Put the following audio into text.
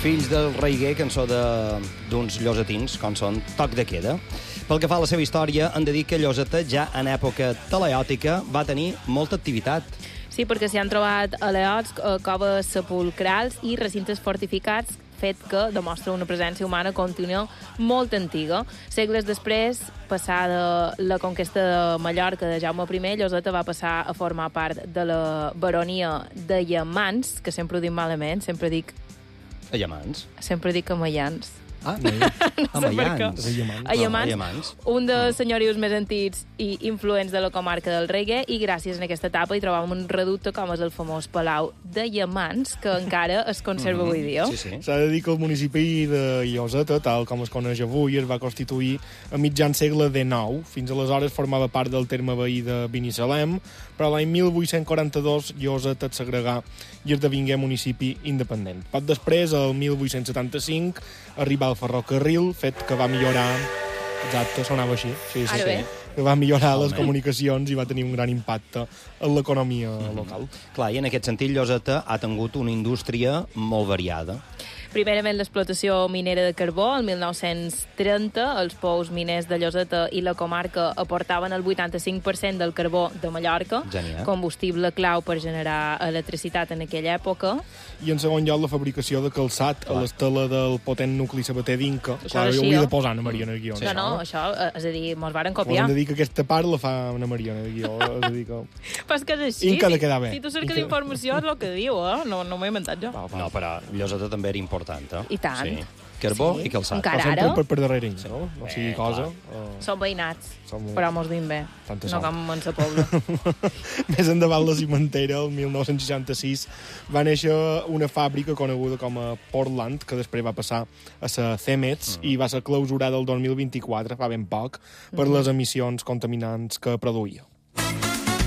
Fills del reggae, cançó d'uns llosatins, com són Toc de Queda. Pel que fa a la seva història, hem de dir que Lloseta, ja en època teleòtica, va tenir molta activitat. Sí, perquè s'hi han trobat aleots, coves sepulcrals i recintes fortificats, fet que demostra una presència humana contínua molt antiga. Segles després, passada la conquesta de Mallorca de Jaume I, Lloseta va passar a formar part de la baronia de Llamans, que sempre ho dic malament, sempre dic Amaians. Ah, Amaians. Llamans. Un dels senyorius més antics i influents de la comarca del reggae, i gràcies a aquesta etapa hi trobàvem un reducte com és el famós Palau de Llamans, que encara es conserva avui dia. Sí. S'ha de dir que el municipi de Lloseta, tal com es coneix avui, es va constituir a mitjan segle XIX. Fins aleshores formava part del terme veí de Binissalem, però l'any 1842 Lloseta es segregà i esdevingué municipi independent. Poc després, el 1875, arribà el ferrocarril, fet que va millorar... Exacte, sonava així. Sí. Que va millorar les comunicacions i va tenir un gran impacte en l'economia local. Clar, i en aquest sentit Lloseta ha tingut una indústria molt variada. Primerament, l'explotació minera de carbó. El 1930, els pous miners de Lloseta i la comarca aportaven el 85% del carbó de Mallorca, combustible clau per generar electricitat en aquella època. I en segon lloc, la fabricació de calçat a l'estela del potent nucli sabater d'Inca. Clar, jo ho he de posar Ana Mariona de guió. No, això, és a dir, mos varen copiar. Hem de dir que aquesta part la fa Ana Mariona de guió. És a dir que... Però és que és així. Inca ha de quedar bé. Si tu cerques informació és el que diu, No m'ho he inventat jo. No, però Lloseta també era important. I tant. Sí. Carbó i calçat. Encara ara. ara. Per darrere, no? O sigui, cosa... Som veïnats, però mos diuen bé. No com en sa pobla. Més endavant la cimentera, el 1966, va néixer una fàbrica coneguda com a Portland, que després va passar a ser Cemex i va ser clausurada el 2024, fa ben poc, per les emissions contaminants que produïa.